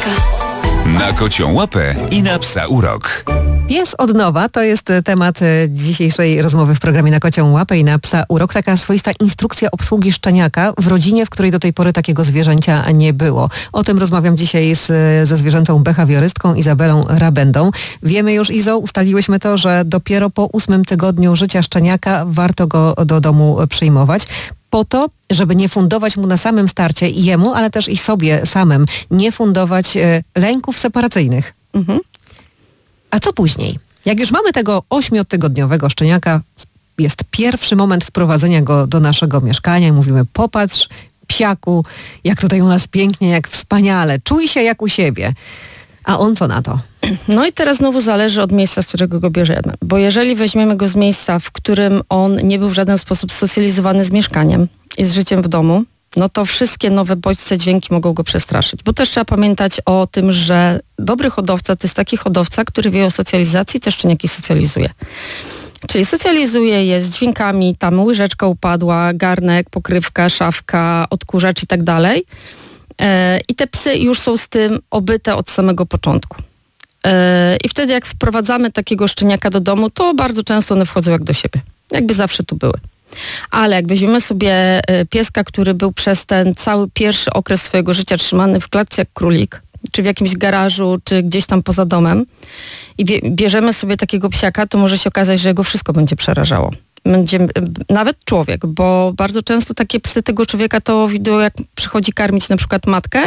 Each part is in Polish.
Na kocią łapę i na psa urok. Pies od nowa to jest temat dzisiejszej rozmowy w programie Na kocią łapę i na psa urok. Taka swoista instrukcja obsługi szczeniaka w rodzinie, w której do tej pory takiego zwierzęcia nie było. O tym rozmawiam dzisiaj ze zwierzęcą behawiorystką Izabelą Rabendą. Wiemy już, Izo, ustaliłyśmy to, że dopiero po 8 tygodniu życia szczeniaka warto go do domu przyjmować. Po to, żeby nie fundować mu na samym starcie i jemu, ale też i sobie samym, nie fundować lęków separacyjnych. Mhm. A co później? Jak już mamy tego 8-tygodniowego szczeniaka, jest pierwszy moment wprowadzenia go do naszego mieszkania i mówimy: popatrz, psiaku, jak tutaj u nas pięknie, jak wspaniale, czuj się jak u siebie. A on co na to? No i teraz znowu zależy od miejsca, z którego go bierzemy. Bo jeżeli weźmiemy go z miejsca, w którym on nie był w żaden sposób socjalizowany z mieszkaniem i z życiem w domu, no to wszystkie nowe bodźce, dźwięki mogą go przestraszyć. Bo też trzeba pamiętać o tym, że dobry hodowca to jest taki hodowca, który wie o socjalizacji, te szczeniaki socjalizuje. Czyli socjalizuje je z dźwiękami, tam łyżeczka upadła, garnek, pokrywka, szafka, odkurzacz i tak dalej. I te psy już są z tym obyte od samego początku. I wtedy jak wprowadzamy takiego szczeniaka do domu, to bardzo często one wchodzą jak do siebie. Jakby zawsze tu były. Ale jak weźmiemy sobie pieska, który był przez ten cały pierwszy okres swojego życia trzymany w klatce jak królik, czy w jakimś garażu, czy gdzieś tam poza domem i bierzemy sobie takiego psiaka, to może się okazać, że jego wszystko będzie przerażało. Będzie nawet człowiek, bo bardzo często takie psy tego człowieka to widzą, jak przychodzi karmić na przykład matkę,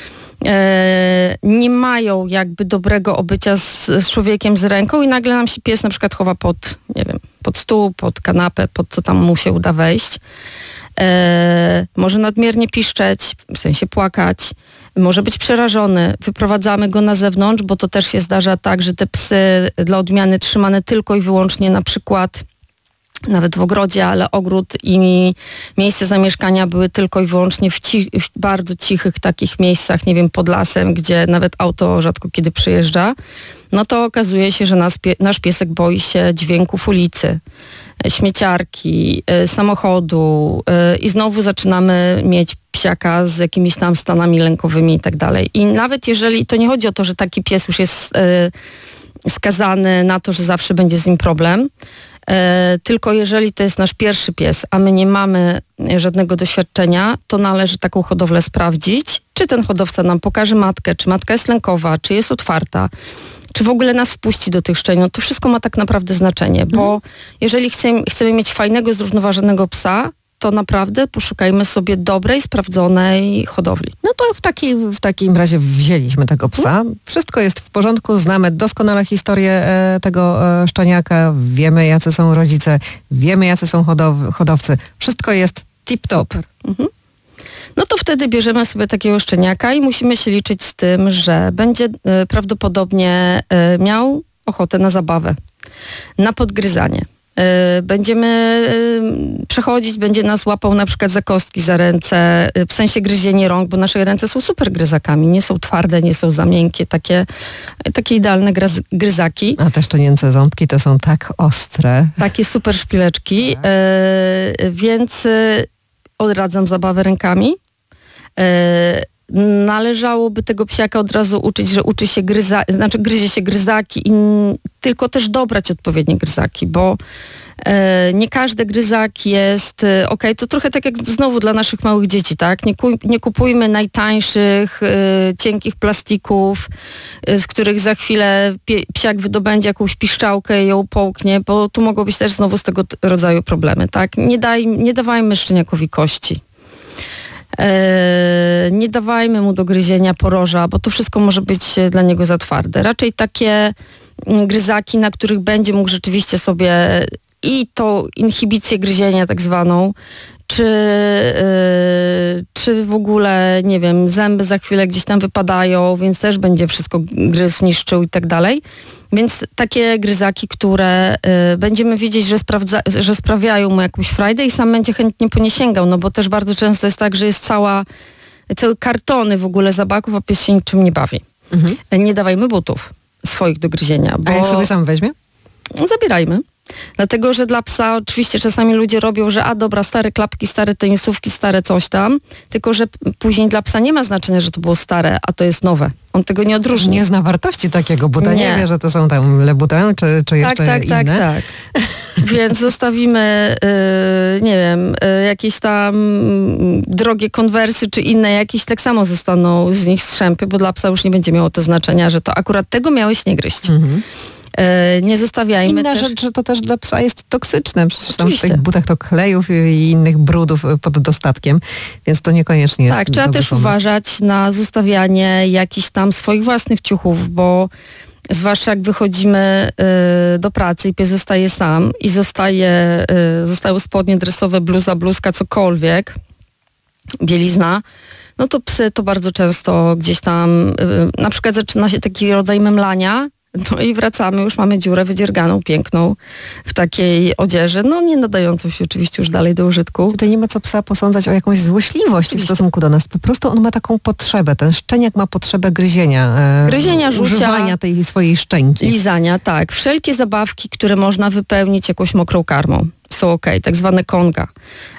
nie mają jakby dobrego obycia z człowiekiem, z ręką i nagle nam się pies na przykład chowa pod, nie wiem, pod stół, pod kanapę, pod co tam mu się uda wejść. Może nadmiernie piszczeć, w sensie płakać, może być przerażony. Wyprowadzamy go na zewnątrz, bo to też się zdarza tak, że te psy dla odmiany trzymane tylko i wyłącznie na przykład nawet w ogrodzie, ale ogród i miejsce zamieszkania były tylko i wyłącznie w bardzo cichych takich miejscach, nie wiem, pod lasem, gdzie nawet auto rzadko kiedy przyjeżdża, no to okazuje się, że nasz piesek boi się dźwięków ulicy, śmieciarki, samochodu i znowu zaczynamy mieć psiaka z jakimiś tam stanami lękowymi i tak dalej. I nawet jeżeli, to nie chodzi o to, że taki pies już jest skazany na to, że zawsze będzie z nim problem, tylko jeżeli to jest nasz pierwszy pies, a my nie mamy żadnego doświadczenia, to należy taką hodowlę sprawdzić, czy ten hodowca nam pokaże matkę, czy matka jest lękowa, czy jest otwarta, czy w ogóle nas wpuści do tych szczeni. No to wszystko ma tak naprawdę znaczenie, bo jeżeli chcemy mieć fajnego, zrównoważonego psa, to naprawdę poszukajmy sobie dobrej, sprawdzonej hodowli. No to w takim razie wzięliśmy tego psa. Wszystko jest w porządku, znamy doskonale historię tego szczeniaka, wiemy jacy są rodzice, wiemy jacy są hodowcy. Wszystko jest tip-top. Mhm. No to wtedy bierzemy sobie takiego szczeniaka i musimy się liczyć z tym, że będzie prawdopodobnie miał ochotę na zabawę, na podgryzanie. Będziemy przechodzić, będzie nas łapał na przykład za kostki, za ręce, w sensie gryzienie rąk, bo nasze ręce są super gryzakami, nie są twarde, nie są za miękkie, takie idealne gryzaki. A te szczenięce ząbki to są tak ostre. Takie super szpileczki, tak. Więc odradzam zabawę rękami. Należałoby tego psiaka od razu uczyć, że uczy się gryzie się gryzaki i tylko też dobrać odpowiednie gryzaki, bo nie każdy gryzak jest okej, to trochę tak jak znowu dla naszych małych dzieci, tak? Nie kupujmy najtańszych, cienkich plastików, z których za chwilę psiak wydobędzie jakąś piszczałkę i ją połknie, bo tu mogą być też znowu z tego rodzaju problemy, tak? Nie dawajmy szczeniakowi kości. Nie dawajmy mu do gryzienia poroża, bo to wszystko może być dla niego za twarde. Raczej takie gryzaki, na których będzie mógł rzeczywiście sobie i tą inhibicję gryzienia tak zwaną, czy w ogóle, nie wiem, zęby za chwilę gdzieś tam wypadają, więc też będzie wszystko gryzł, niszczył i tak dalej. Więc takie gryzaki, które będziemy wiedzieć, że sprawiają mu jakąś frajdę i sam będzie chętnie po nie sięgał, no bo też bardzo często jest tak, że jest całe kartony w ogóle zabaków, a pies się niczym nie bawi. Mhm. Nie dawajmy butów swoich do gryzienia. Bo a jak sobie sam weźmie? Zabierajmy. Dlatego, że dla psa oczywiście czasami ludzie robią, że dobra, stare klapki, stare tenisówki, stare coś tam, tylko że później dla psa nie ma znaczenia, że to było stare, a to jest nowe. On tego nie odróżni. Nie zna wartości takiego buta, nie wie, że to są tam Louboutin czy jeszcze inne. Tak. Więc zostawimy, nie wiem, jakieś tam drogie konwersy czy inne jakieś, tak samo zostaną z nich strzępy, bo dla psa już nie będzie miało to znaczenia, że to akurat tego miałeś nie gryźć. Nie zostawiajmy Inna też... rzecz, że to też dla psa jest toksyczne. Przecież Oczywiście. tam w tych butach to klejów i innych brudów pod dostatkiem, więc to niekoniecznie jest Tak, trzeba też uważać na zostawianie jakichś tam swoich własnych ciuchów, bo zwłaszcza jak wychodzimy do pracy i pies zostaje sam i zostały spodnie dresowe, bluza, bluzka, cokolwiek, bielizna, no to psy to bardzo często gdzieś tam, na przykład zaczyna się taki rodzaj memlania, no i wracamy, już mamy dziurę wydzierganą, piękną, w takiej odzieży, no nie nadającą się oczywiście już dalej do użytku. Tutaj nie ma co psa posądzać o jakąś złośliwość w stosunku do nas. Po prostu on ma taką potrzebę, ten szczeniak ma potrzebę gryzienia. Rzucia. Używania tej swojej szczęki. Lizania, tak. Wszelkie zabawki, które można wypełnić jakąś mokrą karmą są okej, tak zwane konga.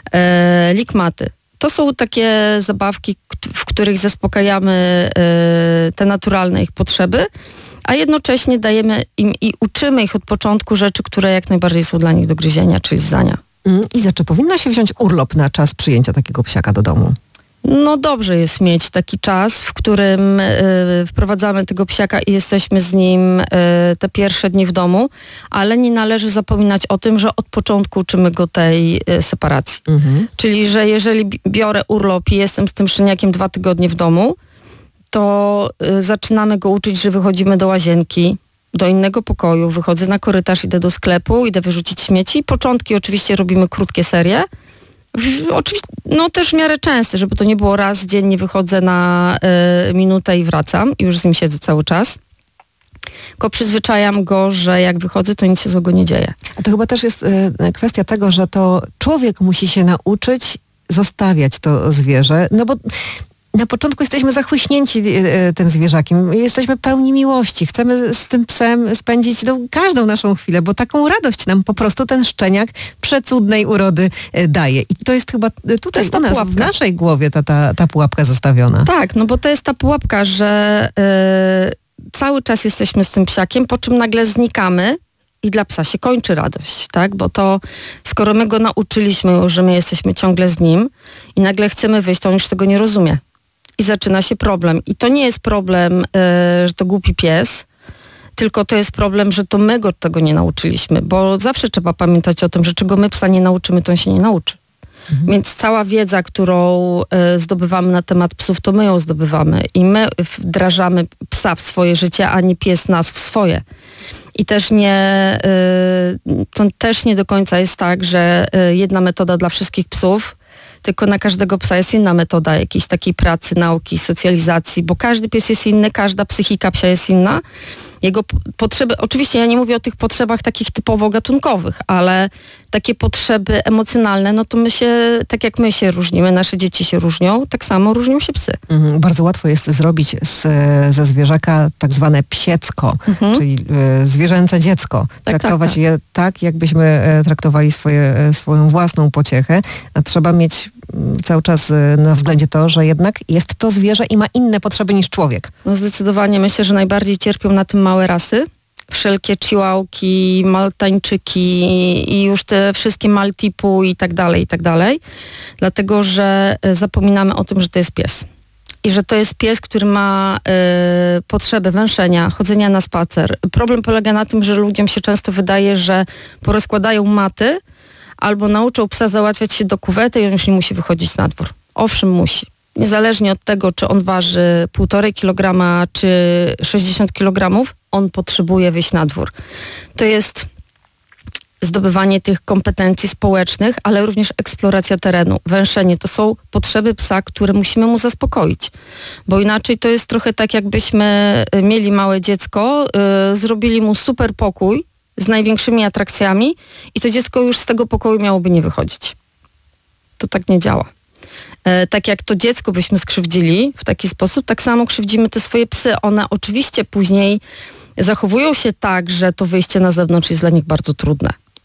Likmaty. To są takie zabawki, w których zaspokajamy te naturalne ich potrzeby, a jednocześnie dajemy im i uczymy ich od początku rzeczy, które jak najbardziej są dla nich do gryzienia, czyli lizania. Iza, czy powinna się wziąć urlop na czas przyjęcia takiego psiaka do domu? No dobrze jest mieć taki czas, w którym wprowadzamy tego psiaka i jesteśmy z nim te pierwsze dni w domu, ale nie należy zapominać o tym, że od początku uczymy go tej separacji. Czyli, że jeżeli biorę urlop i jestem z tym szczeniakiem 2 tygodnie w domu, to zaczynamy go uczyć, że wychodzimy do łazienki, do innego pokoju, wychodzę na korytarz, idę do sklepu, idę wyrzucić śmieci. Początki oczywiście robimy krótkie serie. Oczywiście, no też w miarę częste, żeby to nie było raz dziennie wychodzę na minutę i wracam i już z nim siedzę cały czas. Tylko przyzwyczajam go, że jak wychodzę, to nic się złego nie dzieje. A to chyba też jest kwestia tego, że to człowiek musi się nauczyć zostawiać to zwierzę, no bo na początku jesteśmy zachłyśnięci tym zwierzakiem, jesteśmy pełni miłości, chcemy z tym psem spędzić każdą naszą chwilę, bo taką radość nam po prostu ten szczeniak przecudnej urody daje. I to jest chyba tutaj jest ta u nas, pułapka. w naszej głowie ta pułapka zostawiona. Tak, no bo to jest ta pułapka, że cały czas jesteśmy z tym psiakiem, po czym nagle znikamy i dla psa się kończy radość, tak? Bo to skoro my go nauczyliśmy, że my jesteśmy ciągle z nim i nagle chcemy wyjść, to on już tego nie rozumie. I zaczyna się problem. I to nie jest problem, że to głupi pies, tylko to jest problem, że to my go tego nie nauczyliśmy, bo zawsze trzeba pamiętać o tym, że czego my psa nie nauczymy, to on się nie nauczy. Więc cała wiedza, którą zdobywamy na temat psów, to my ją zdobywamy i my wdrażamy psa w swoje życie, a nie pies nas w swoje. I też to też nie do końca jest tak, że jedna metoda dla wszystkich psów, tylko na każdego psa jest inna metoda jakiejś takiej pracy, nauki, socjalizacji, bo każdy pies jest inny, każda psychika psia jest inna. Jego potrzeby, oczywiście ja nie mówię o tych potrzebach takich typowo gatunkowych, ale takie potrzeby emocjonalne, no to my się, tak jak my się różnimy, nasze dzieci się różnią, tak samo różnią się psy. Bardzo łatwo jest zrobić ze zwierzaka tak zwane psiecko, czyli zwierzęce dziecko. Traktować je tak, jakbyśmy traktowali swoją własną pociechę, a trzeba mieć cały czas na względzie to, że jednak jest to zwierzę i ma inne potrzeby niż człowiek. No zdecydowanie myślę, że najbardziej cierpią na tym małe rasy. Wszelkie chihuahki, maltańczyki i już te wszystkie maltipu i tak dalej, dlatego że zapominamy o tym, że to jest pies. I że to jest pies, który ma potrzebę węszenia, chodzenia na spacer. Problem polega na tym, że ludziom się często wydaje, że porozkładają maty albo nauczą psa załatwiać się do kuwety i on już nie musi wychodzić na dwór. Owszem, musi. Niezależnie od tego, czy on waży 1,5 kg, czy 60 kg, on potrzebuje wyjść na dwór. To jest zdobywanie tych kompetencji społecznych, ale również eksploracja terenu, węszenie. To są potrzeby psa, które musimy mu zaspokoić. Bo inaczej to jest trochę tak, jakbyśmy mieli małe dziecko, zrobili mu super pokój z największymi atrakcjami i to dziecko już z tego pokoju miałoby nie wychodzić. To tak nie działa. Tak jak to dziecko byśmy skrzywdzili w taki sposób, tak samo krzywdzimy te swoje psy. One oczywiście później zachowują się tak, że to wyjście na zewnątrz jest dla nich bardzo trudne.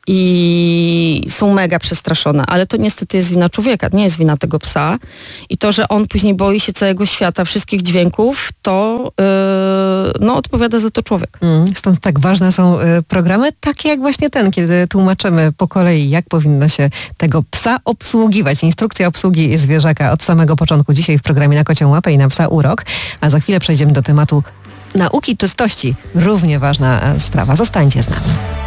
i są mega przestraszone, ale to niestety jest wina człowieka, nie jest wina tego psa i to, że on później boi się całego świata, wszystkich dźwięków, to odpowiada za to człowiek. Stąd tak ważne są programy, takie jak właśnie ten, kiedy tłumaczymy po kolei, jak powinno się tego psa obsługiwać. Instrukcja obsługi zwierzaka od samego początku. Dzisiaj w programie Na Kocią Łapę i na Psa Urok, a za chwilę przejdziemy do tematu nauki czystości. Równie ważna sprawa. Zostańcie z nami.